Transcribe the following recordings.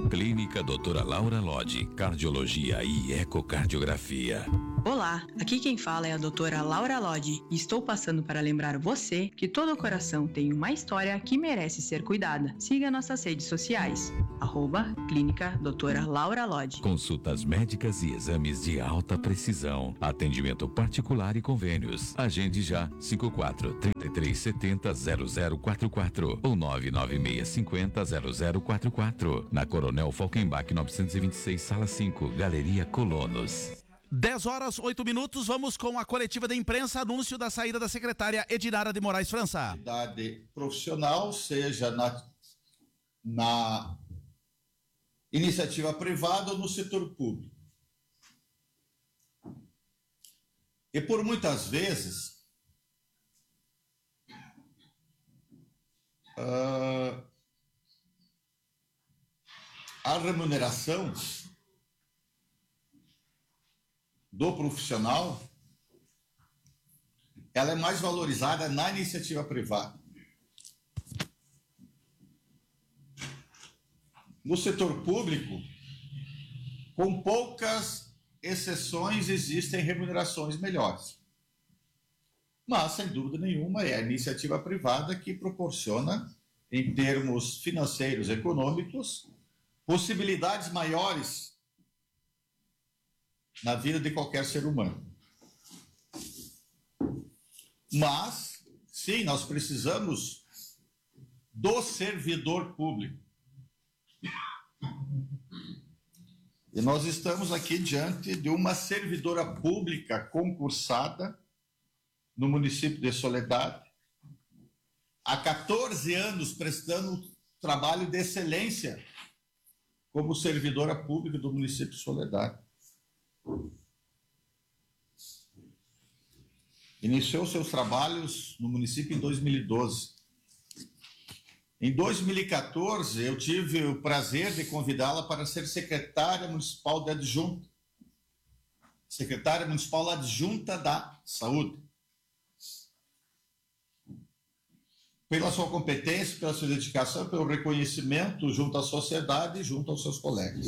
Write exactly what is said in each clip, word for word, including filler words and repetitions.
Clínica doutora Laura Lodi, cardiologia e ecocardiografia. Olá, aqui quem fala é a doutora Laura Lodi e estou passando para lembrar você que todo coração tem uma história que merece ser cuidada. Siga nossas redes sociais, arroba Clínica doutora Laura Lodi. Consultas médicas e exames de alta precisão, atendimento particular e convênios. Agende já cinco quatro, três três sete zero, zero zero quatro quatro ou nove nove seis cinco zero, zero zero quatro quatro. Na Coronel Falkenbach novecentos e vinte e seis, sala cinco, Galeria Colonos. dez horas, oito minutos, vamos com a coletiva da imprensa, anúncio da saída da secretária Edinara de Moraes França. Atividade profissional, seja na, na iniciativa privada ou no setor público. E por muitas vezes, uh, a remuneração do profissional, ela é mais valorizada na iniciativa privada. No setor público, com poucas exceções, existem remunerações melhores. Mas, sem dúvida nenhuma, é a iniciativa privada que proporciona, em termos financeiros e econômicos, possibilidades maiores na vida de qualquer ser humano. Mas, sim, nós precisamos do servidor público. E nós estamos aqui diante de uma servidora pública concursada no município de Soledade, há quatorze anos prestando trabalho de excelência como servidora pública do município de Soledade. Iniciou seus trabalhos no município em dois mil e doze. Em dois mil e quatorze, eu tive o prazer de convidá-la para ser secretária municipal de adjunta. Secretária municipal adjunta da Saúde. Pela sua competência, pela sua dedicação, pelo reconhecimento junto à sociedade e junto aos seus colegas.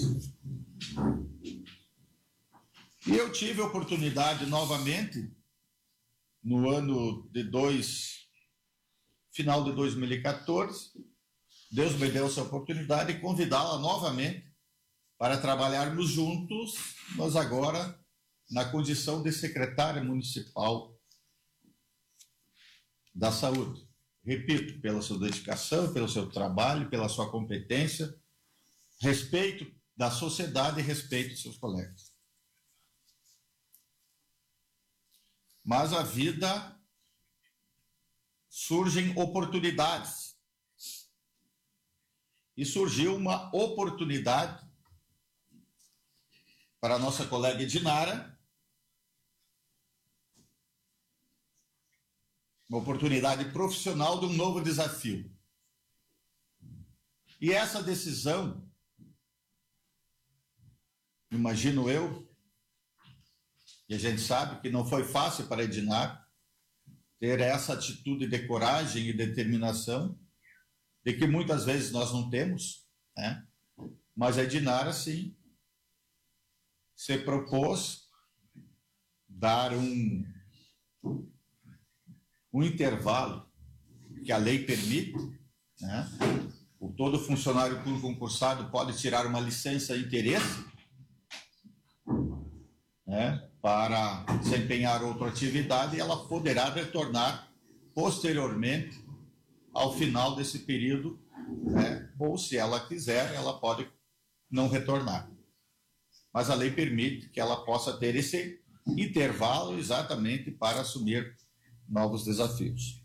E eu tive a oportunidade novamente, no ano de dois, final de dois mil e quatorze, Deus me deu essa oportunidade de convidá-la novamente para trabalharmos juntos, mas agora na condição de secretária municipal da Saúde. Repito, pela sua dedicação, pelo seu trabalho, pela sua competência, respeito da sociedade e respeito dos seus colegas. Mas a vida surgem oportunidades. E surgiu uma oportunidade para a nossa colega Edinara, uma oportunidade profissional de um novo desafio. E essa decisão, imagino eu, e a gente sabe que não foi fácil para a Edinara ter essa atitude de coragem e determinação, de que muitas vezes nós não temos, né? Mas a Edinara, sim, se propôs dar um, um intervalo que a lei permite, né? O todo funcionário público concursado pode tirar uma licença de interesse, né, para desempenhar outra atividade, e ela poderá retornar posteriormente ao final desse período, né, ou se ela quiser, ela pode não retornar. Mas a lei permite que ela possa ter esse intervalo exatamente para assumir novos desafios.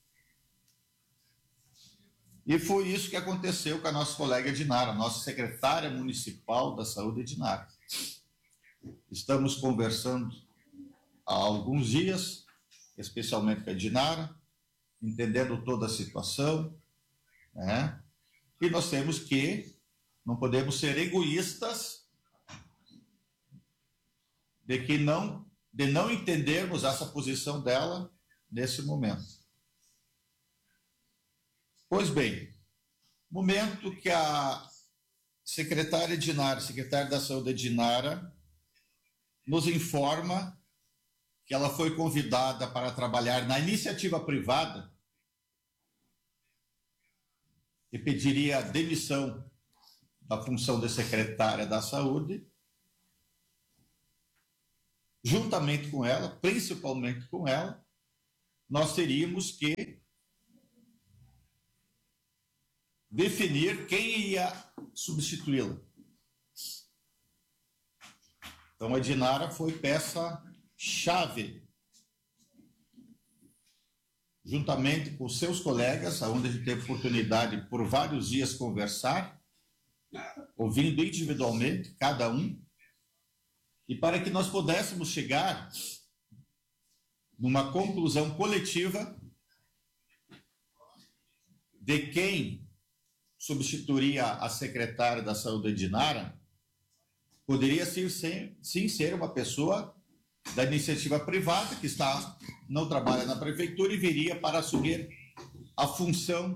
E foi isso que aconteceu com a nossa colega Edinara, nossa secretária municipal da Saúde, Edinara. Estamos conversando há alguns dias, especialmente com a Edinara, entendendo toda a situação, né? E nós temos que, não podemos ser egoístas de que não, de não entendermos essa posição dela nesse momento. Pois bem, momento que a secretária Edinara, secretária da Saúde Edinara, nos informa que ela foi convidada para trabalhar na iniciativa privada e pediria demissão da função de secretária da Saúde. Juntamente com ela, principalmente com ela, nós teríamos que definir quem ia substituí-la. Então, a Edinara foi peça-chave, juntamente com seus colegas, onde a gente teve oportunidade por vários dias conversar, ouvindo individualmente cada um, e para que nós pudéssemos chegar numa conclusão coletiva de quem substituiria a secretária da Saúde Edinara, poderia ser, sim, sim ser uma pessoa da iniciativa privada que está, não trabalha na prefeitura e viria para assumir a função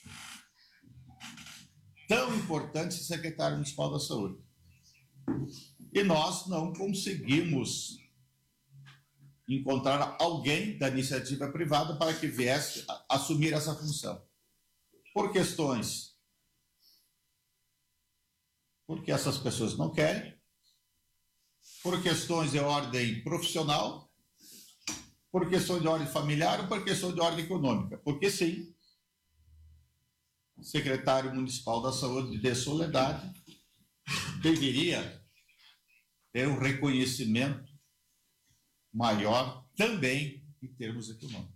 tão importante de secretário municipal da Saúde. E nós não conseguimos encontrar alguém da iniciativa privada para que viesse a assumir essa função. Por questões, porque essas pessoas não querem, por questões de ordem profissional, por questões de ordem familiar ou por questões de ordem econômica. Porque sim, o secretário municipal da Saúde de Soledade deveria ter um reconhecimento maior também em termos econômicos.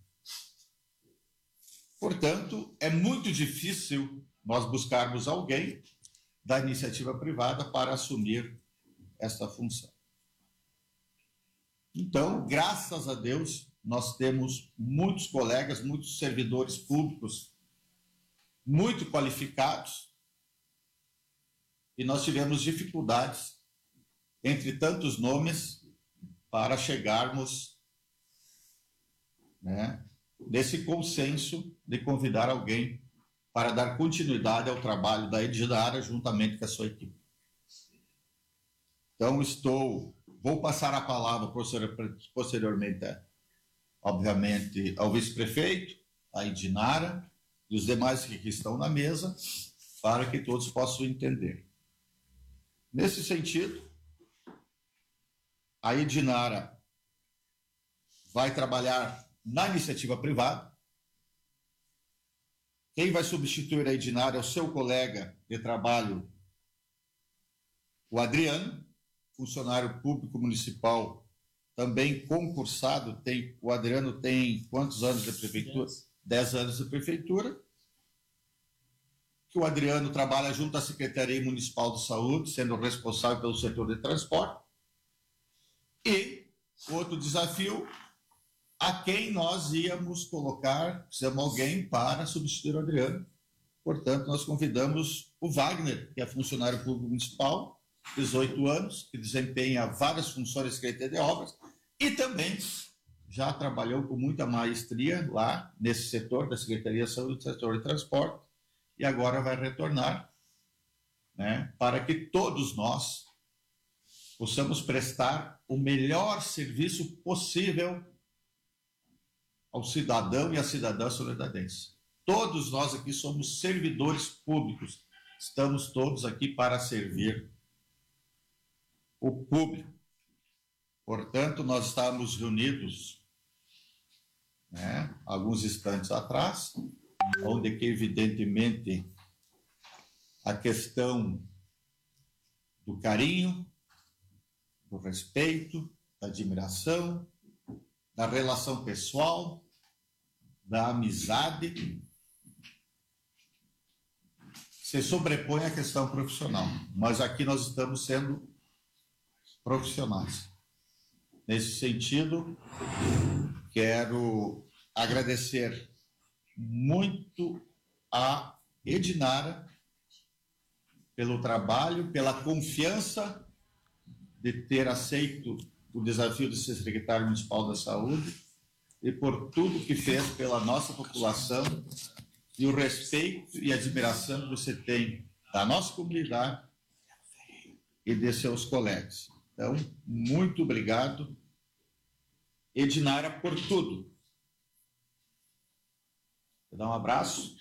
Portanto, é muito difícil nós buscarmos alguém da iniciativa privada para assumir esta função. Então, graças a Deus, nós temos muitos colegas, muitos servidores públicos muito qualificados e nós tivemos dificuldades, entre tantos nomes, para chegarmos, né, nesse consenso de convidar alguém para dar continuidade ao trabalho da Edinara juntamente com a sua equipe. Então, estou, vou passar a palavra posteriormente, obviamente, ao vice-prefeito, à Edinara e os demais que estão na mesa, para que todos possam entender. Nesse sentido, a Edinara vai trabalhar na iniciativa privada. Quem vai substituir a Edinara é o seu colega de trabalho, o Adriano, funcionário público municipal, também concursado. Tem, o Adriano tem quantos anos de prefeitura? Dez, Dez anos de prefeitura. Que o Adriano trabalha junto à Secretaria Municipal de Saúde, sendo responsável pelo setor de transporte. E outro desafio, a quem nós íamos colocar, precisamos alguém para substituir o Adriano. Portanto, nós convidamos o Wagner, que é funcionário público municipal, dezoito anos, que desempenha várias funções de Secretaria de Obras e também já trabalhou com muita maestria lá nesse setor da Secretaria de Saúde, setor de transporte, e agora vai retornar, né, para que todos nós possamos prestar o melhor serviço possível ao cidadão e à cidadã soledadense. Todos nós aqui somos servidores públicos, estamos todos aqui para servir o público. Portanto, nós estávamos reunidos, né, alguns instantes atrás, onde que, evidentemente, a questão do carinho, do respeito, da admiração, da relação pessoal, da amizade, se sobrepõe à questão profissional. Mas aqui nós estamos sendo profissionais. Nesse sentido, quero agradecer muito a Edinara pelo trabalho, pela confiança de ter aceito o desafio de ser secretário municipal da Saúde e por tudo que fez pela nossa população e o respeito e admiração que você tem da nossa comunidade e de seus colegas. Então, muito obrigado, Edinara, por tudo. Vou dar um abraço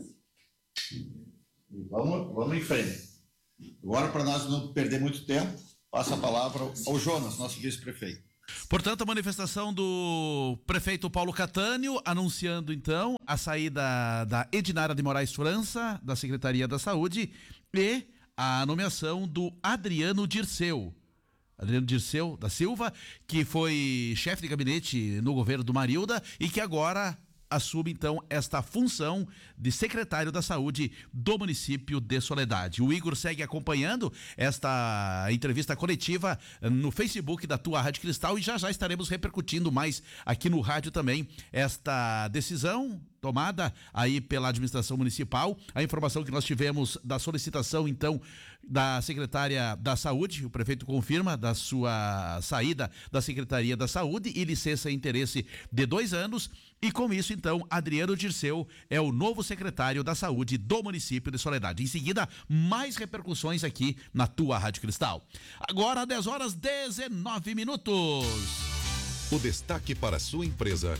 e vamos, vamos em frente. Agora, para nós não perder muito tempo, passo a palavra ao Jonas, nosso vice-prefeito. Portanto, a manifestação do prefeito Paulo Catânio, anunciando então a saída da Edinara de Moraes França, da Secretaria da Saúde, e a nomeação do Adriano Dirceu. Adriano Dirceu da Silva, que foi chefe de gabinete no governo do Marilda e que agora assume então esta função de secretário da Saúde do município de Soledade. O Igor segue acompanhando esta entrevista coletiva no Facebook da tua Rádio Cristal e já já estaremos repercutindo mais aqui no rádio também esta decisão tomada aí pela administração municipal. A informação que nós tivemos da solicitação, então, da secretária da Saúde, o prefeito confirma da sua saída da Secretaria da Saúde e licença e interesse de dois anos. E com isso, então, Adriano Dirceu é o novo secretário da Saúde do município de Soledade. Em seguida, mais repercussões aqui na tua Rádio Cristal. Agora, dez horas e dezenove minutos. O destaque para a sua empresa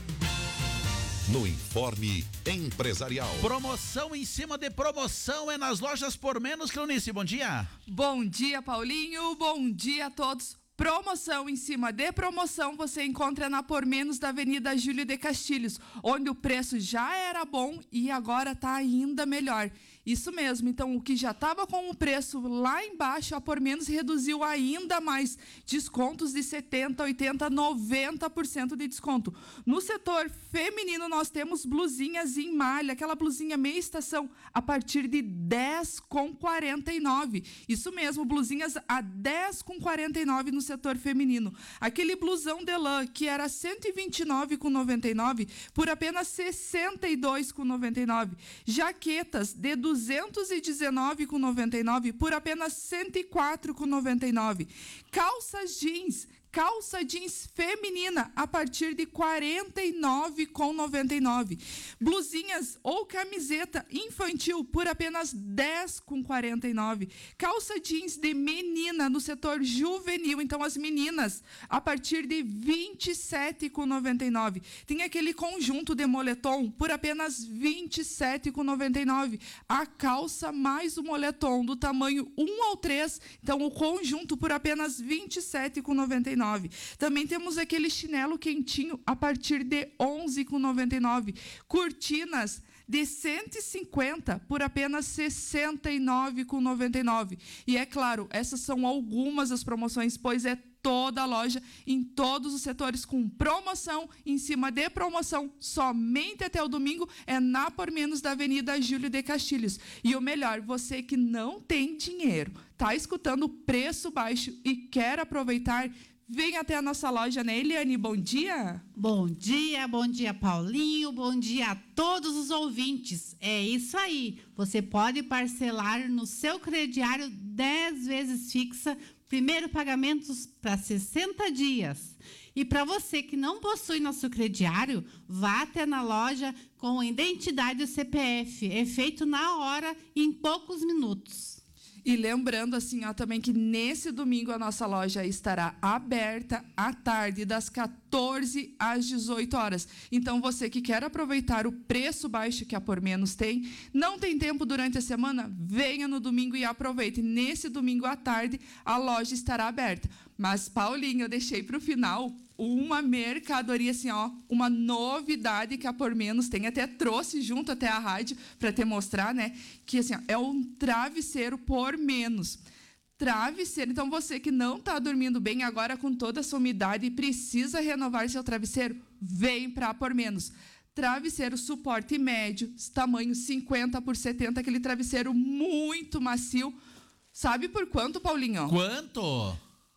no Informe Empresarial. Promoção em cima de promoção é nas lojas Por Menos. Cleonice, bom dia. Bom dia, Paulinho. Bom dia a todos. Promoção em cima de promoção você encontra na Por Menos da Avenida Júlio de Castilhos, onde o preço já era bom e agora está ainda melhor. Isso mesmo, então o que já estava com o preço lá embaixo, a Por Menos reduziu ainda mais. Descontos de setenta por cento, oitenta por cento, noventa por cento de desconto. No setor feminino nós temos blusinhas em malha, aquela blusinha meia estação, a partir de dez com quarenta e nove. Isso mesmo, blusinhas a dez com quarenta e nove no setor feminino. Aquele blusão de lã que era cento e vinte e nove com noventa e nove por apenas sessenta e dois com noventa e nove. Jaquetas de duzentos e dezenove com noventa e nove por apenas cento e quatro com noventa e nove. Calças jeans, calça jeans feminina a partir de quarenta e nove com noventa e nove. Blusinhas ou camiseta infantil por apenas dez com quarenta e nove. Calça jeans de menina no setor juvenil, então as meninas a partir de vinte e sete com noventa e nove. Tem aquele conjunto de moletom por apenas vinte e sete com noventa e nove. A calça mais o moletom do tamanho um ao três, então o conjunto por apenas vinte e sete com noventa e nove. Também temos aquele chinelo quentinho a partir de onze com noventa e nove. Cortinas de cento e cinquenta por apenas sessenta e nove com noventa e nove. E é claro, essas são algumas das promoções, pois é toda a loja, em todos os setores, com promoção, em cima de promoção, somente até o domingo, é na Por Menos da Avenida Júlio de Castilhos. E o melhor, você que não tem dinheiro, está escutando o preço baixo e quer aproveitar, vem até a nossa loja, né, Eliane? Bom dia! Bom dia, bom dia, Paulinho, bom dia a todos os ouvintes. É isso aí, você pode parcelar no seu crediário dez vezes fixa, primeiro pagamentos para sessenta dias. E para você que não possui nosso crediário, vá até na loja com a identidade do C P F. É feito na hora, em poucos minutos. E lembrando assim, ó, também que nesse domingo a nossa loja estará aberta à tarde, das quatorze às dezoito horas. Então, você que quer aproveitar o preço baixo que a Por Menos tem, não tem tempo durante a semana, venha no domingo e aproveite. Nesse domingo à tarde, a loja estará aberta. Mas, Paulinho, eu deixei para o final uma mercadoria, assim, ó, uma novidade que a Por Menos tem, até trouxe junto até a rádio para te mostrar, né, que assim, ó, é um travesseiro Por Menos. Travesseiro, então você que não está dormindo bem agora com toda a sua umidade e precisa renovar seu travesseiro, vem para a Por Menos. Travesseiro suporte médio, tamanho cinquenta por setenta, aquele travesseiro muito macio. Sabe por quanto, Paulinho? Quanto?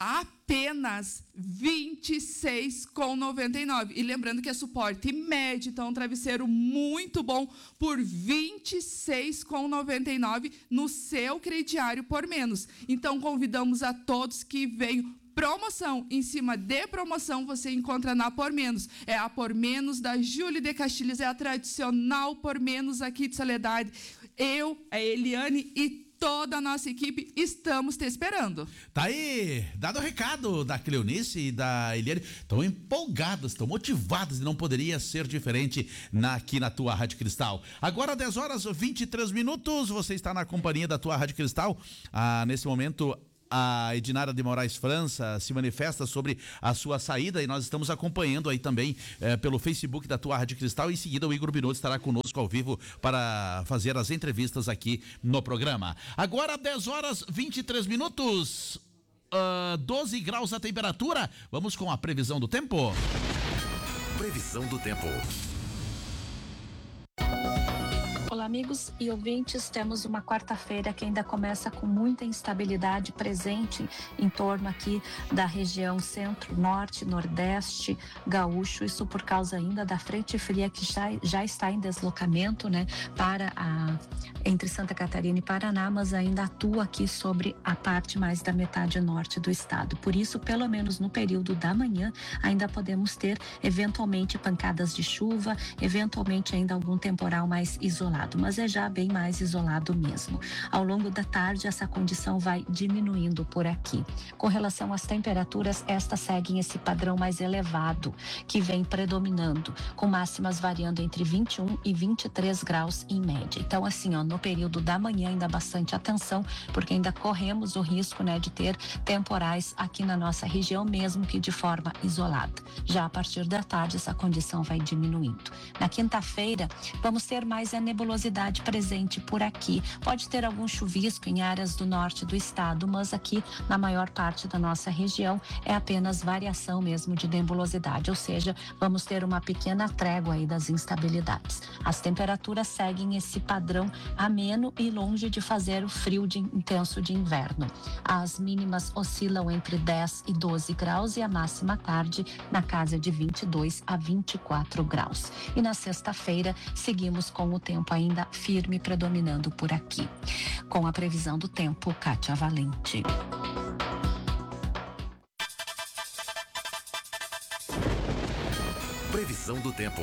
Apenas vinte e seis com noventa e nove. E lembrando que é suporte médio, então um travesseiro muito bom por vinte e seis com noventa e nove no seu crediário Por Menos. Então convidamos a todos que venham. Promoção em cima de promoção você encontra na Por Menos. É a Por Menos da Júlio de Castilhos, é a tradicional Por Menos aqui de Soledade. Eu, a Eliane e toda a nossa equipe estamos te esperando. Tá aí, dado o recado da Cleonice e da Eliane, estão empolgadas, estão motivadas e não poderia ser diferente na, aqui na tua Rádio Cristal. Agora dez horas e vinte e três minutos, você está na companhia da tua Rádio Cristal. Ah, nesse momento a Edinara de Moraes França se manifesta sobre a sua saída e nós estamos acompanhando aí também eh, pelo Facebook da tua Rádio Cristal. Em seguida o Igor Binotto estará conosco ao vivo para fazer as entrevistas aqui no programa. Agora dez horas e vinte e três minutos, uh, doze graus a temperatura. Vamos com a previsão do tempo. Previsão do tempo. Olá, amigos e ouvintes, temos uma quarta-feira que ainda começa com muita instabilidade presente em torno aqui da região centro, norte, nordeste, gaúcho, isso por causa ainda da frente fria que já, já está em deslocamento, né, para a, entre Santa Catarina e Paraná, mas ainda atua aqui sobre a parte mais da metade norte do estado. Por isso, pelo menos no período da manhã, ainda podemos ter eventualmente pancadas de chuva, eventualmente ainda algum temporal mais isolado, mas é já bem mais isolado mesmo. Ao longo da tarde, essa condição vai diminuindo por aqui. Com relação às temperaturas, estas seguem esse padrão mais elevado que vem predominando, com máximas variando entre vinte e um e vinte e três graus em média. Então, assim, ó, no período da manhã, ainda bastante atenção, porque ainda corremos o risco, né, de ter temporais aqui na nossa região, mesmo que de forma isolada. Já a partir da tarde, essa condição vai diminuindo. Na quinta-feira, vamos ter mais a nebulosidade presente por aqui. Pode ter algum chuvisco em áreas do norte do estado, mas aqui na maior parte da nossa região é apenas variação mesmo de nebulosidade, ou seja, vamos ter uma pequena trégua aí das instabilidades. As temperaturas seguem esse padrão ameno e longe de fazer o frio de, intenso de inverno. As mínimas oscilam entre dez e doze graus e a máxima à tarde na casa de vinte e dois a vinte e quatro graus. E na sexta-feira seguimos com o tempo ainda firme predominando por aqui. Com a previsão do tempo, Kátia Valente. Previsão do tempo.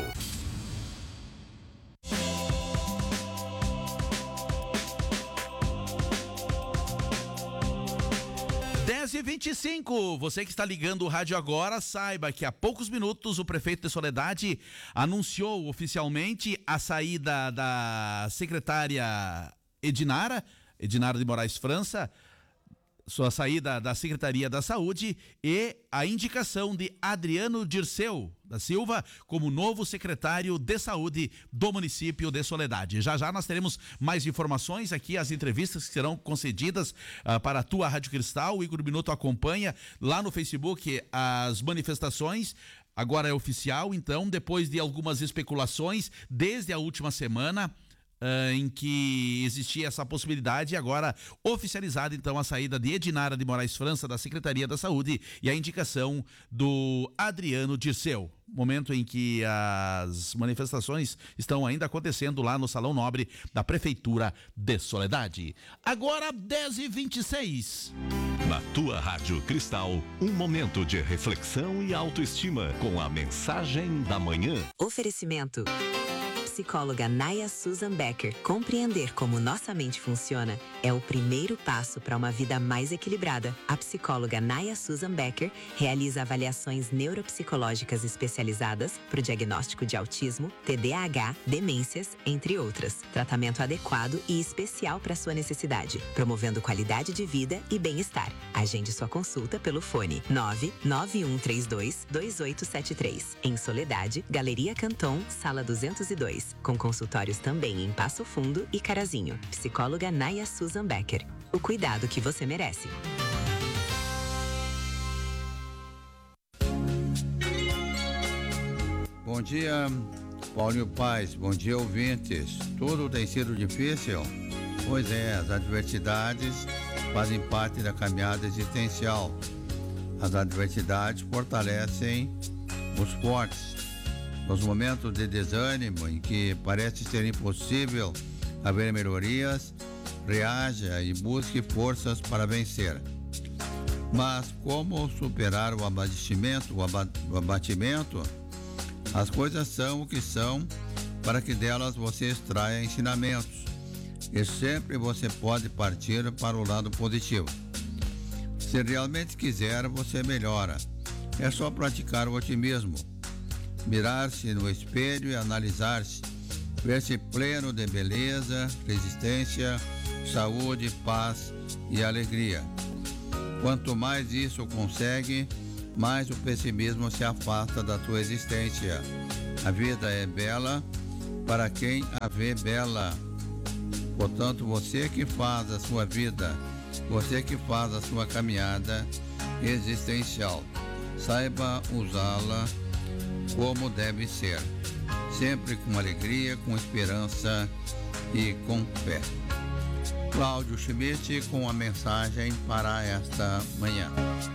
dez e vinte e cinco, você que está ligando o rádio agora, saiba que há poucos minutos o prefeito de Soledade anunciou oficialmente a saída da secretária Edinara, Edinara de Moraes França, sua saída da Secretaria da Saúde e a indicação de Adriano Dirceu da Silva como novo secretário de Saúde do município de Soledade. Já já nós teremos mais informações aqui, as entrevistas que serão concedidas uh, para a tua Rádio Cristal. O Igor Binotto acompanha lá no Facebook as manifestações. Agora é oficial, então, depois de algumas especulações desde a última semana, Uh, em que existia essa possibilidade, agora oficializada então a saída de Edinara de Moraes França da Secretaria da Saúde e a indicação do Adriano Dirceu. Momento em que as manifestações estão ainda acontecendo lá no Salão Nobre da Prefeitura de Soledade. Agora dez e vinte e seis. Na tua Rádio Cristal, um momento de reflexão e autoestima com a mensagem da manhã. Oferecimento. Psicóloga Naya Susan Becker. Compreender como nossa mente funciona é o primeiro passo para uma vida mais equilibrada. A psicóloga Naya Susan Becker realiza avaliações neuropsicológicas especializadas para o diagnóstico de autismo, T D A H, demências, entre outras. Tratamento adequado e especial para sua necessidade, promovendo qualidade de vida e bem-estar. Agende sua consulta pelo fone nove nove um três dois, dois oito sete três. Em Soledade, Galeria Canton, Sala duzentos e dois. Com consultórios também em Passo Fundo e Carazinho. Psicóloga Naya Susan Becker. O cuidado que você merece. Bom dia, Paulinho Paz. Bom dia, ouvintes. Tudo tem sido difícil? Pois é, as adversidades fazem parte da caminhada existencial. As adversidades fortalecem os fortes. Nos momentos de desânimo, em que parece ser impossível haver melhorias, reaja e busque forças para vencer. Mas como superar o abatimento, o abatimento? As coisas são o que são, para que delas você extraia ensinamentos. e sempre você pode partir para o lado positivo. Se realmente quiser, você melhora. É só praticar o otimismo, mirar-se no espelho e analisar-se, ver-se pleno de beleza, resistência, saúde, paz e alegria. Quanto mais isso consegue, mais o pessimismo se afasta da tua existência. A vida é bela para quem a vê bela. Portanto, você que faz a sua vida, você que faz a sua caminhada existencial, saiba usá-la como deve ser, sempre com alegria, com esperança e com fé. Cláudio Schmidt com a mensagem para esta manhã.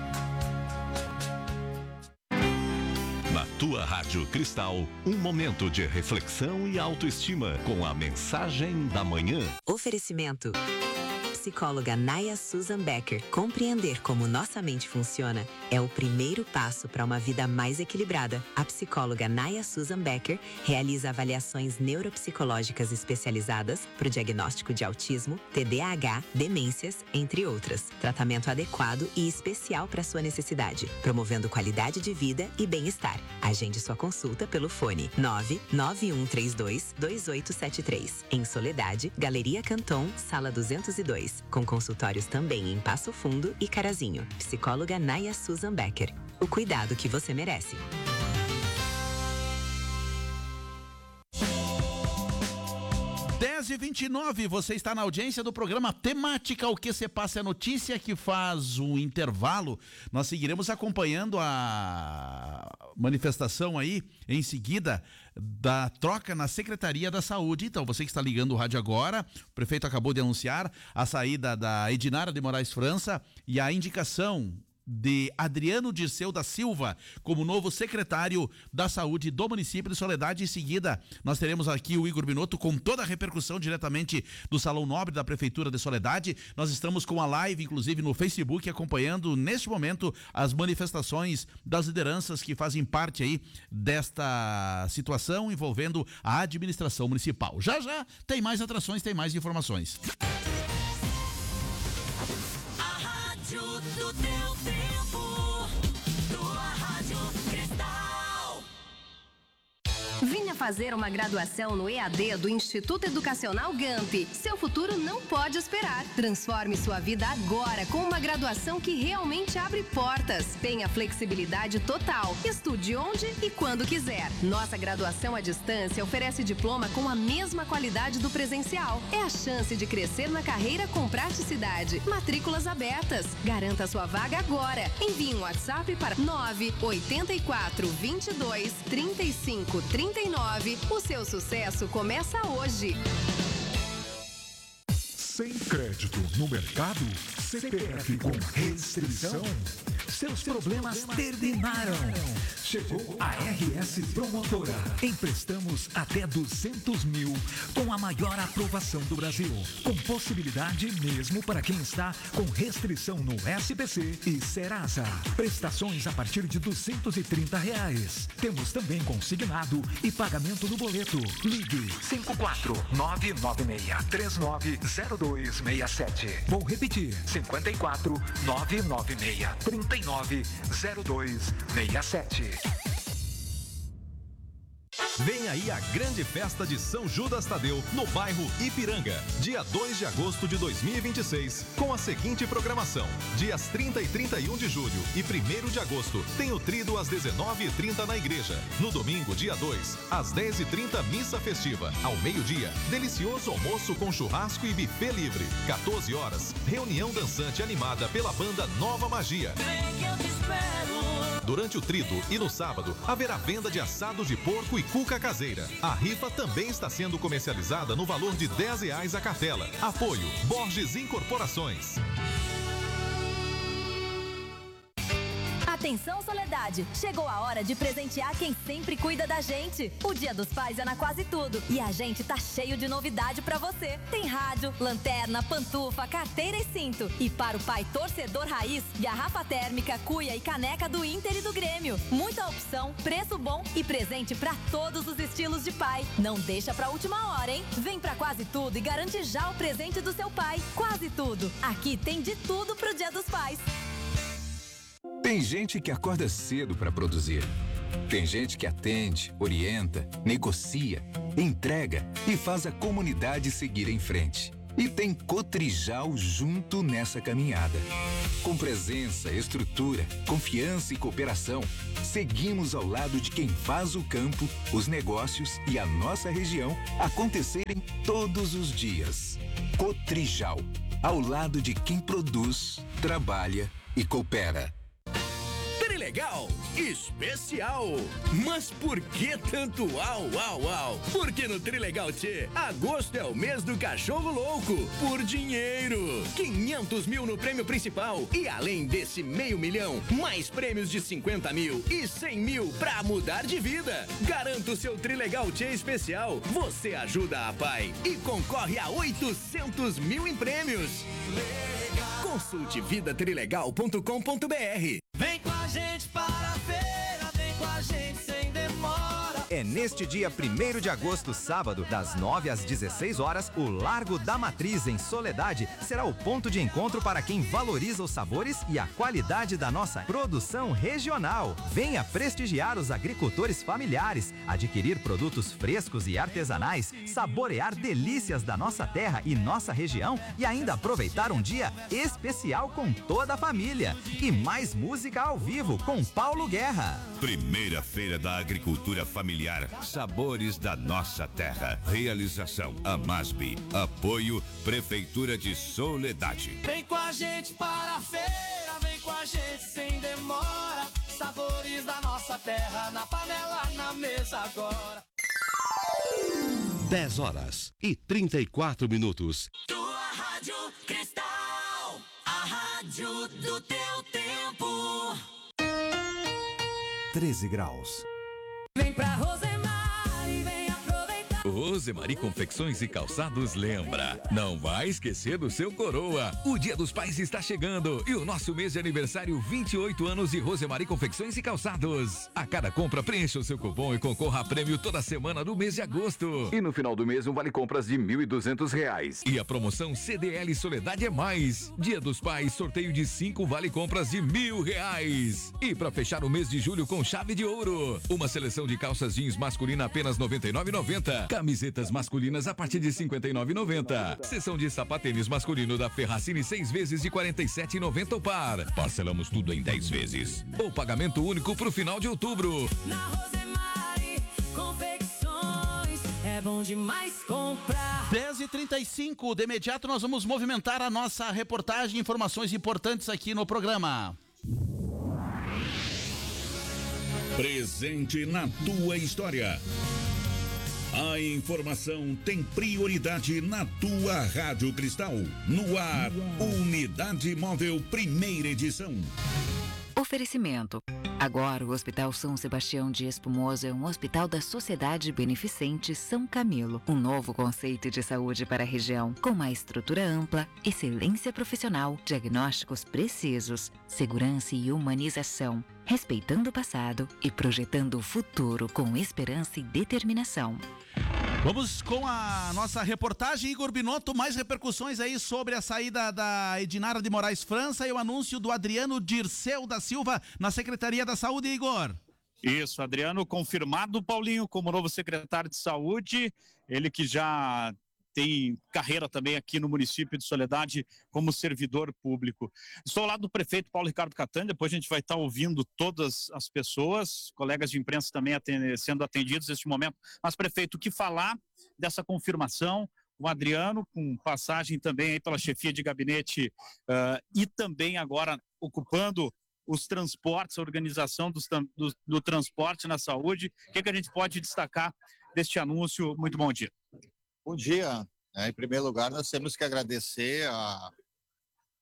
Na tua Rádio Cristal, um momento de reflexão e autoestima com a mensagem da manhã. Oferecimento. Psicóloga Naya Susan Becker. Compreender como nossa mente funciona é o primeiro passo para uma vida mais equilibrada. A psicóloga Naya Susan Becker realiza avaliações neuropsicológicas especializadas para o diagnóstico de autismo, T D A H, demências, entre outras. Tratamento adequado e especial para sua necessidade, promovendo qualidade de vida e bem-estar. Agende sua consulta pelo fone nove nove um três dois, dois oito sete três. Em Soledade, Galeria Canton, Sala duzentos e dois. Com consultórios também em Passo Fundo e Carazinho. Psicóloga Naya Susan Becker. O cuidado que você merece. dez e vinte e nove, você está na audiência do programa Temática, o que se passa é notícia, que faz um intervalo. Nós seguiremos acompanhando a manifestação aí, em seguida, da troca na Secretaria da Saúde. Então, você que está ligando o rádio agora, o prefeito acabou de anunciar a saída da Edinara de Moraes França e a indicação de Adriano Dirceu da Silva como novo secretário da Saúde do município de Soledade. Em seguida, nós teremos aqui o Igor Binotto com toda a repercussão diretamente do Salão Nobre da Prefeitura de Soledade. Nós estamos com a live, inclusive, no Facebook, acompanhando neste momento as manifestações das lideranças que fazem parte aí desta situação envolvendo a administração municipal. Já já tem mais atrações, tem mais informações. A rádio do teu tempo, tua Rádio Cristal. Venha fazer uma graduação no E A D do Instituto Educacional Gamp. Seu futuro não pode esperar. Transforme sua vida agora com uma graduação que realmente abre portas. Tenha flexibilidade total. Estude onde e quando quiser. Nossa graduação à distância oferece diploma com a mesma qualidade do presencial. É a chance de crescer na carreira com praticidade. Matrículas abertas. Garanta sua vaga agora. Envie um WhatsApp para nove oito quatro, vinte e dois, trinta e cinco, trinta e nove. O seu sucesso começa hoje. Sem crédito no mercado? C P F com restrição? Seus problemas terminaram. Chegou a R S Promotora. Emprestamos até duzentos mil com a maior aprovação do Brasil. Com possibilidade mesmo para quem está com restrição no S B C e Serasa. Prestações a partir de duzentos e trinta reais. Temos também consignado e pagamento no boleto. Ligue cinco quatro nove nove seis três nove zero dois seis sete. Vou repetir. cinco quatro nove nove seis três nove zero dois seis sete. Vem aí a grande festa de São Judas Tadeu no bairro Ipiranga, dia dois de agosto de dois mil e vinte e seis, com a seguinte programação: dias trinta e trinta e um de julho e primeiro de agosto tem o trido às dezenove e trinta na igreja. No domingo, dia dois, às dez e trinta, missa festiva. Ao meio-dia, delicioso almoço com churrasco e buffet livre. quatorze horas, reunião dançante animada pela banda Nova Magia. Durante o trido e no sábado, haverá venda de assados de porco e cuca caseira. A rifa também está sendo comercializada no valor de dez reais a cartela. Apoio Borges Incorporações. Atenção, Soledade! Chegou a hora de presentear quem sempre cuida da gente. O Dia dos Pais é na Quase Tudo e a gente tá cheio de novidade pra você. Tem rádio, lanterna, pantufa, carteira e cinto. E para o pai torcedor raiz, garrafa térmica, cuia e caneca do Inter e do Grêmio. Muita opção, preço bom e presente pra todos os estilos de pai. Não deixa pra última hora, hein? Vem pra Quase Tudo e garante já o presente do seu pai. Quase Tudo. Aqui tem de tudo pro Dia dos Pais. Tem gente que acorda cedo para produzir. Tem gente que atende, orienta, negocia, entrega e faz a comunidade seguir em frente. E tem Cotrijal junto nessa caminhada. Com presença, estrutura, confiança e cooperação, seguimos ao lado de quem faz o campo, os negócios e a nossa região acontecerem todos os dias. Cotrijal, ao lado de quem produz, trabalha e coopera. Trilegal especial. Mas por que tanto au, au, au? Porque no Trilegal Tchê, agosto é o mês do cachorro louco. Por dinheiro. quinhentos mil no prêmio principal. E além desse meio milhão, mais prêmios de cinquenta mil e cem mil pra mudar de vida. Garanta o seu Trilegal Tchê especial. Você ajuda a pai e concorre a oitocentos mil em prêmios. Legal. Consulte vida trilegal ponto com ponto br. Vem com a gente para a feira, vem com a gente sem demora. É neste dia primeiro de agosto, sábado, das nove às dezesseis horas, o Largo da Matriz, em Soledade, será o ponto de encontro para quem valoriza os sabores e a qualidade da nossa produção regional. Venha prestigiar os agricultores familiares, adquirir produtos frescos e artesanais, saborear delícias da nossa terra e nossa região e ainda aproveitar um dia especial com toda a família. E mais música ao vivo com Paulo Guerra. Primeira Feira da Agricultura Familiar, sabores da nossa terra. Realização Amasbi. Apoio Prefeitura de Soledade. Vem com a gente para a feira, vem com a gente sem demora. Sabores da nossa terra, na panela, na mesa agora. dez horas e trinta e quatro minutos. Tua Rádio Cristal, a rádio do teu tempo. treze graus. Vem pra Rosemar e vem aproveitar. Rosemary Confecções e Calçados lembra, não vai esquecer do seu coroa. O Dia dos Pais está chegando e o nosso mês de aniversário, vinte e oito anos de Rosemary Confecções e Calçados. A cada compra, preencha o seu cupom e concorra a prêmio toda semana do mês de agosto. E no final do mês, um vale compras de mil e duzentos reais. E a promoção C D L Soledade é mais. Dia dos Pais, sorteio de cinco vale compras de mil reais. E para fechar o mês de julho com chave de ouro, uma seleção de calças jeans masculina apenas noventa e nove reais e noventa centavos. Camisetas masculinas a partir de cinquenta e nove reais e noventa centavos. Seção de sapatênis masculino da Ferracini, seis vezes de quarenta e sete reais e noventa centavos o par. Parcelamos tudo em dez vezes. Ou pagamento único pro final de outubro. Na Rosemary Confecções, é bom demais comprar. dez e trinta e cinco, de imediato nós vamos movimentar a nossa reportagem, informações importantes aqui no programa. Presente na tua história. A informação tem prioridade na tua Rádio Cristal. No ar, Unidade Móvel, primeira edição. Oferecimento. Agora o Hospital São Sebastião de Espumoso é um hospital da Sociedade Beneficente São Camilo. Um novo conceito de saúde para a região, com uma estrutura ampla, excelência profissional, diagnósticos precisos, segurança e humanização, respeitando o passado e projetando o futuro com esperança e determinação. Vamos com a nossa reportagem, Igor Binotto, mais repercussões aí sobre a saída da Edinara de Moraes França e o anúncio do Adriano Dirceu da Silva na Secretaria da Saúde, Igor. Isso, Adriano confirmado, Paulinho, como novo secretário de Saúde, ele que já tem carreira também aqui no município de Soledade como servidor público. Estou ao lado do prefeito Paulo Ricardo Catani, depois a gente vai estar ouvindo todas as pessoas, colegas de imprensa também atend- sendo atendidos neste momento. Mas, prefeito, o que falar dessa confirmação? O Adriano, com passagem também aí pela chefia de gabinete uh, e também agora ocupando os transportes, a organização dos, do, do transporte na saúde. O que, que a gente pode destacar deste anúncio? Muito bom dia. Bom dia. Em primeiro lugar, nós temos que agradecer a,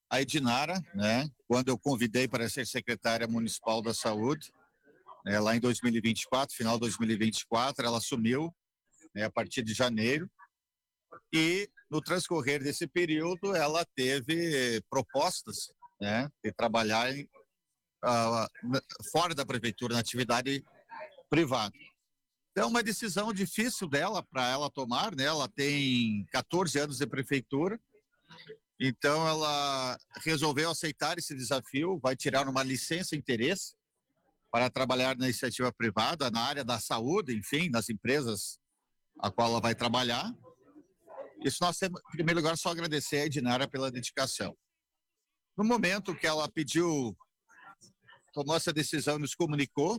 a Edinara, né, quando eu convidei para ser secretária municipal da saúde, né, lá em dois mil e vinte e quatro, final de dois mil e vinte e quatro, ela assumiu, né, a partir de janeiro, e no transcorrer desse período ela teve propostas, né, de trabalhar em, uh, fora da prefeitura, na atividade privada. É uma decisão difícil dela, para ela tomar, né? Ela tem quatorze anos de prefeitura, então ela resolveu aceitar esse desafio, vai tirar uma licença interesse para trabalhar na iniciativa privada, na área da saúde, enfim, nas empresas a qual ela vai trabalhar. Isso nós temos, em primeiro lugar, só agradecer a Edinara pela dedicação. No momento que ela pediu, tomou essa decisão, nos comunicou,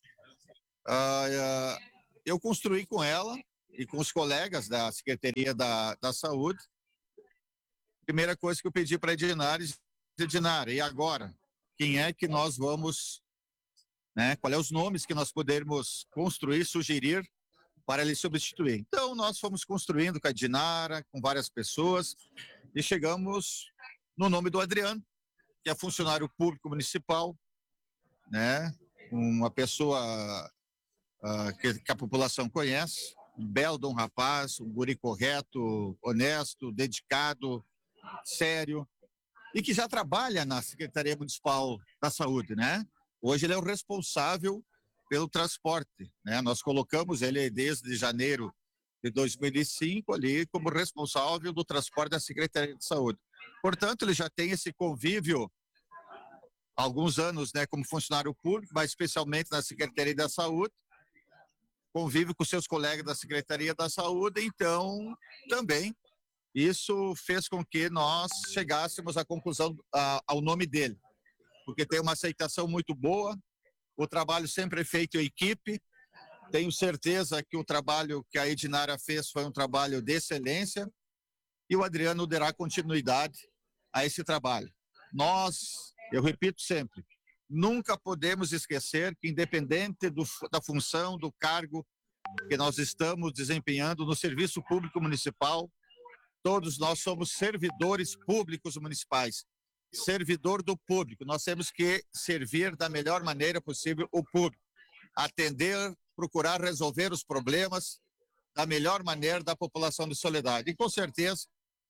uh, uh, eu construí com ela e com os colegas da Secretaria da, da Saúde. Primeira coisa que eu pedi para a Edinara, Edinara, e agora? Quem é que nós vamos, né? Qual é os nomes que nós podemos construir, sugerir para ele substituir? Então, nós fomos construindo com a Edinara, com várias pessoas, e chegamos no nome do Adriano, que é funcionário público municipal, né? Uma pessoa Uh, que, que a população conhece, um belo de um rapaz, um guri correto, honesto, dedicado, sério, e que já trabalha na Secretaria Municipal da Saúde, né? Hoje ele é o responsável pelo transporte, né? Nós colocamos ele desde janeiro de dois mil e cinco ali como responsável do transporte da Secretaria de Saúde. Portanto, ele já tem esse convívio há alguns anos, né, como funcionário público, mas especialmente na Secretaria da Saúde, convive com seus colegas da Secretaria da Saúde, então também isso fez com que nós chegássemos à conclusão a, ao nome dele, porque tem uma aceitação muito boa, o trabalho sempre é feito em equipe, tenho certeza que o trabalho que a Edinara fez foi um trabalho de excelência e o Adriano dará continuidade a esse trabalho. Nós, eu repito sempre, nunca podemos esquecer que, independente do, da função, do cargo que nós estamos desempenhando no serviço público municipal, todos nós somos servidores públicos municipais, servidor do público. Nós temos que servir da melhor maneira possível o público, atender, procurar resolver os problemas da melhor maneira da população de Soledade. E, com certeza,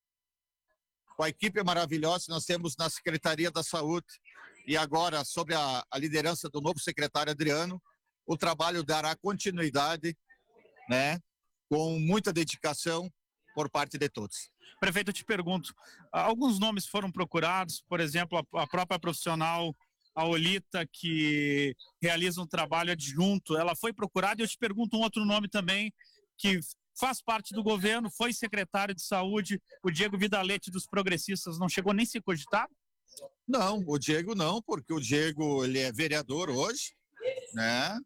com a equipe maravilhosa que nós temos na Secretaria da Saúde, e agora, sobre a, a liderança do novo secretário Adriano, o trabalho dará continuidade, né, com muita dedicação por parte de todos. Prefeito, eu te pergunto, alguns nomes foram procurados, por exemplo, a, a própria profissional, a Olita, que realiza um trabalho adjunto, ela foi procurada, e eu te pergunto um outro nome também, que faz parte do governo, foi secretário de saúde, o Diego Vidalete dos Progressistas, não chegou nem a se cogitar? Não, o Diego não, porque o Diego ele é vereador hoje, né?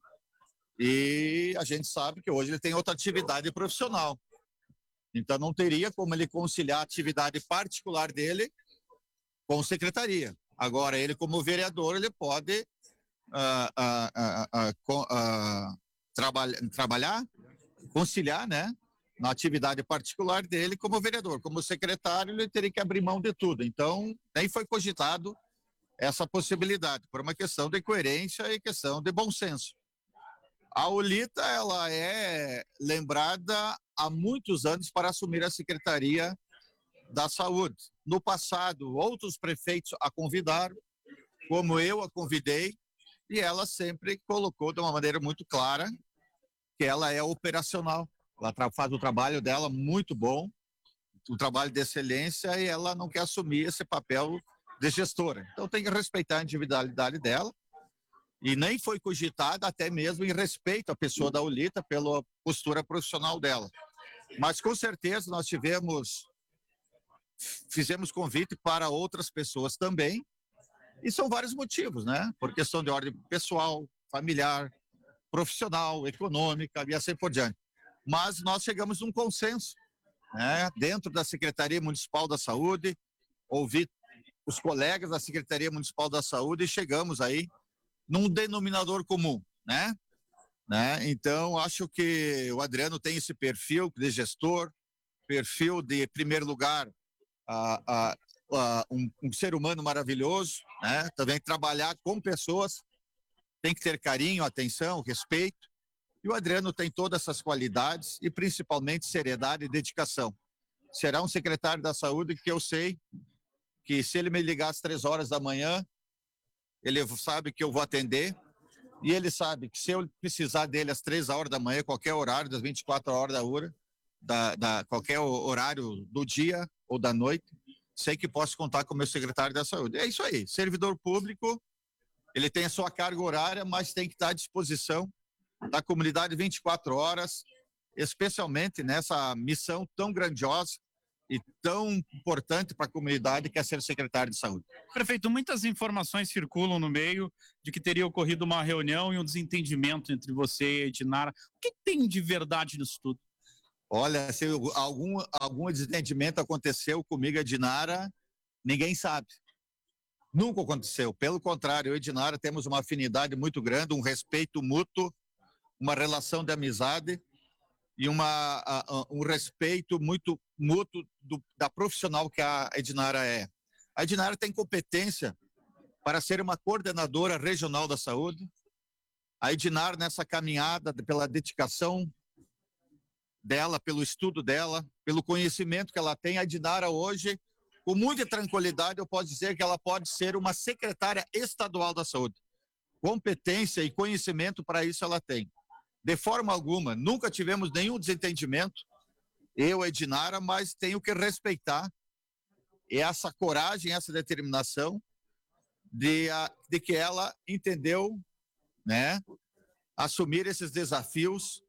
E a gente sabe que hoje ele tem outra atividade profissional. Então não teria como ele conciliar a atividade particular dele com secretaria. Agora, ele como vereador, ele pode uh, uh, uh, uh, uh, trabalha, trabalhar, conciliar, né? Na atividade particular dele como vereador. Como secretário, ele teria que abrir mão de tudo. Então, nem foi cogitado essa possibilidade, por uma questão de coerência e questão de bom senso. A Olita, ela é lembrada há muitos anos para assumir a Secretaria da Saúde. No passado, outros prefeitos a convidaram, como eu a convidei, e ela sempre colocou de uma maneira muito clara que ela é operacional. Ela faz o trabalho dela muito bom, um trabalho de excelência, e ela não quer assumir esse papel de gestora. Então tem que respeitar a individualidade dela, e nem foi cogitada até mesmo em respeito à pessoa da Olita pela postura profissional dela. Mas com certeza nós tivemos, fizemos convite para outras pessoas também, e são vários motivos, né? Por questão de ordem pessoal, familiar, profissional, econômica e assim por diante. Mas nós chegamos num consenso, né? Dentro da Secretaria Municipal da Saúde, ouvi os colegas da Secretaria Municipal da Saúde e chegamos aí num denominador comum, né? né? Então, acho que o Adriano tem esse perfil de gestor, perfil de, em primeiro lugar, a, a, uh, um, um ser humano maravilhoso, né? Também trabalhar com pessoas, tem que ter carinho, atenção, respeito. E o Adriano tem todas essas qualidades e principalmente seriedade e dedicação. Será um secretário da saúde que eu sei que se ele me ligar às três horas da manhã, ele sabe que eu vou atender. E ele sabe que se eu precisar dele às três horas da manhã, qualquer horário, das vinte e quatro horas da hora, da, da, qualquer horário do dia ou da noite, sei que posso contar com o meu secretário da saúde. É isso aí, servidor público, ele tem a sua carga horária, mas tem que estar à disposição da comunidade vinte e quatro horas, especialmente nessa missão tão grandiosa e tão importante para a comunidade que é ser secretário de saúde. Prefeito, muitas informações circulam no meio de que teria ocorrido uma reunião e um desentendimento entre você e a Edinara. O que tem de verdade nisso tudo? Olha, se algum, algum desentendimento aconteceu comigo e a Edinara, ninguém sabe. Nunca aconteceu. Pelo contrário, eu e a Edinara temos uma afinidade muito grande, um respeito mútuo, uma relação de amizade e uma, uh, um respeito muito mútuo do, da profissional que a Edinara é. A Edinara tem competência para ser uma coordenadora regional da saúde. A Edinara, nessa caminhada, pela dedicação dela, pelo estudo dela, pelo conhecimento que ela tem, a Edinara hoje, com muita tranquilidade, eu posso dizer que ela pode ser uma secretária estadual da saúde. Competência e conhecimento para isso ela tem. De forma alguma, nunca tivemos nenhum desentendimento, eu e a Edinara, mas tenho que respeitar essa coragem, essa determinação de, de que ela entendeu, né, assumir esses desafios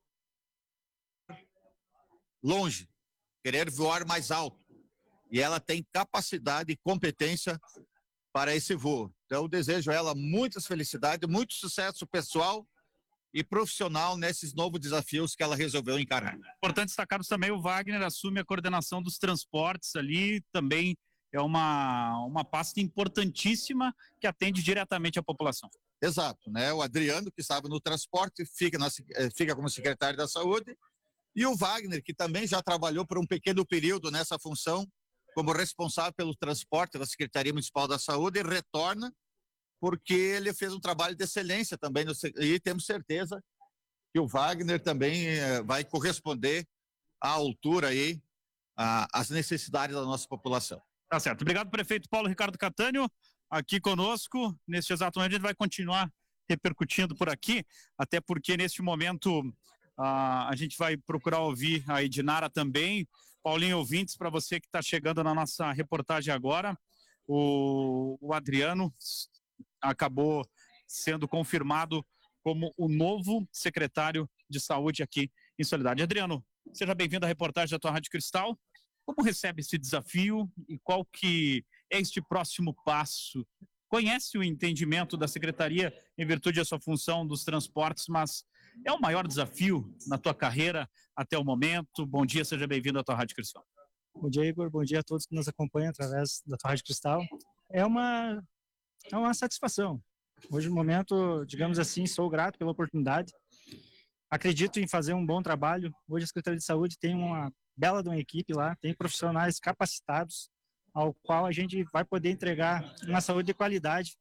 longe, querer voar mais alto. E ela tem capacidade e competência para esse voo. Então, eu desejo a ela muitas felicidades, muito sucesso pessoal e profissional nesses novos desafios que ela resolveu encarar. Importante destacarmos também, o Wagner assume a coordenação dos transportes ali, também é uma, uma pasta importantíssima que atende diretamente a população. Exato, né? O Adriano, que estava no transporte, fica, na, fica como secretário da saúde, e o Wagner, que também já trabalhou por um pequeno período nessa função, como responsável pelo transporte da Secretaria Municipal da Saúde, e retorna porque ele fez um trabalho de excelência também, no, e temos certeza que o Wagner também eh, vai corresponder à altura aí, às necessidades da nossa população. Tá certo. Obrigado, prefeito Paulo Ricardo Catânio, aqui conosco. Neste exato momento a gente vai continuar repercutindo por aqui, até porque neste momento ah, a gente vai procurar ouvir a Edinara também. Paulinho, ouvintes, para você que está chegando na nossa reportagem agora, o, o Adriano acabou sendo confirmado como o novo secretário de saúde aqui em Soledade. Adriano, seja bem-vindo à reportagem da tua Rádio Cristal. Como recebe esse desafio e qual que é este próximo passo? Conhece o entendimento da secretaria em virtude da sua função dos transportes, mas é o maior desafio na tua carreira até o momento. Bom dia, seja bem-vindo à tua Rádio Cristal. Bom dia, Igor. Bom dia a todos que nos acompanham através da tua Rádio Cristal. É uma, é uma satisfação. Hoje, no momento, digamos assim, sou grato pela oportunidade. Acredito em fazer um bom trabalho. Hoje a Secretaria de Saúde tem uma bela de uma equipe lá, tem profissionais capacitados, ao qual a gente vai poder entregar uma saúde de qualidade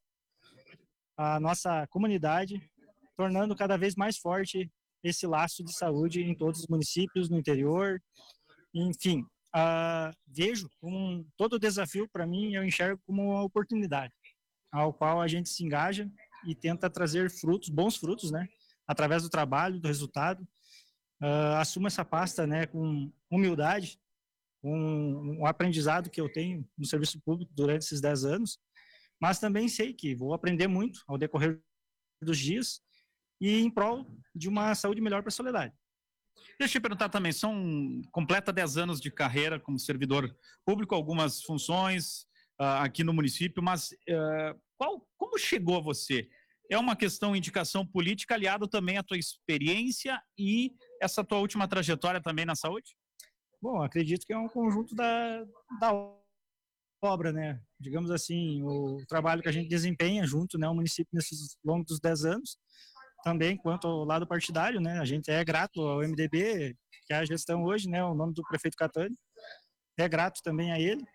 à nossa comunidade, tornando cada vez mais forte esse laço de saúde em todos os municípios, no interior, enfim. Uh, vejo como todo desafio, para mim, eu enxergo como uma oportunidade, ao qual a gente se engaja e tenta trazer frutos, bons frutos, né, através do trabalho, do resultado. Uh, assumo essa pasta, né, com humildade, com o aprendizado que eu tenho no serviço público durante esses dez anos, mas também sei que vou aprender muito ao decorrer dos dias e em prol de uma saúde melhor para a Soledade. Deixa eu te perguntar também, são completa dez anos de carreira como servidor público, algumas funções uh, aqui no município, mas uh, qual, como chegou a você? É uma questão indicação política aliado também à tua experiência e essa tua última trajetória também na saúde? Bom, acredito que é um conjunto da, da obra, né? Digamos assim, o trabalho que a gente desempenha junto, né, ao município nesses longos dos dez anos. Também, quanto ao lado partidário, né, a gente é grato ao M D B, que é a gestão hoje, né, o nome do prefeito Catânio, é grato também a ele.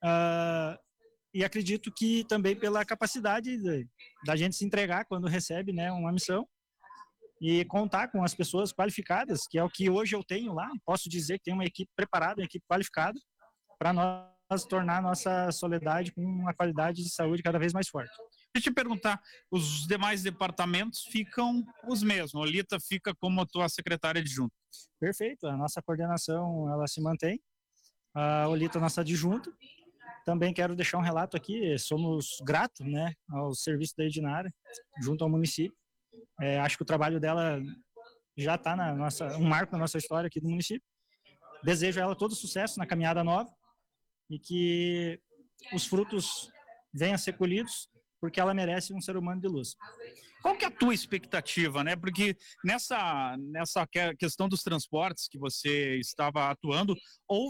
Uh, e acredito que também pela capacidade de, da gente se entregar quando recebe, né, uma missão e contar com as pessoas qualificadas, que é o que hoje eu tenho lá. Posso dizer que tem uma equipe preparada, uma equipe qualificada para nós tornar a nossa Soledade com uma qualidade de saúde cada vez mais forte. Deixa eu te perguntar, os demais departamentos ficam os mesmos, a Olita fica como a tua secretária adjunta? Perfeito, a nossa coordenação ela se mantém, a Olita nossa adjunta. Também quero deixar um relato aqui, somos gratos, né, ao serviço da Edinara, junto ao município. É, acho que o trabalho dela já está na nossa, um marco na nossa história aqui do município. Desejo a ela todo sucesso na caminhada nova e que os frutos venham a ser colhidos, porque ela merece um ser humano de luz. Qual que é a tua expectativa, né? Porque nessa, nessa questão dos transportes que você estava atuando, houve